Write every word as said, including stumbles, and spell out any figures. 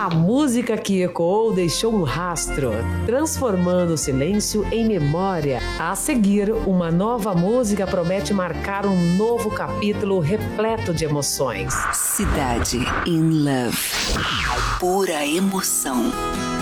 A música que ecoou deixou um rastro, transformando o silêncio em memória. A seguir, uma nova música promete marcar um novo capítulo repleto de emoções. Cidade in Love. Pura emoção.